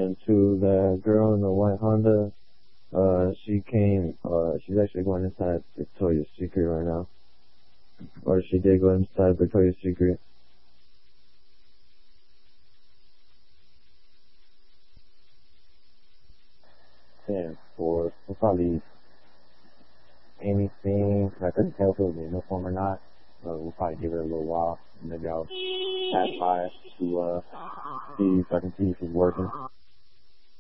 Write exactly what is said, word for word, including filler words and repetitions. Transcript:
And to the girl in the white Honda, uh, she came, uh, she's actually going inside Victoria's Secret right now. Or she did go inside Victoria's Secret. ten four. We'll probably anything. I couldn't tell if it was a uniform or not. So we'll probably give it a little while. Maybe I'll pass by to uh, see if I can see if it's working.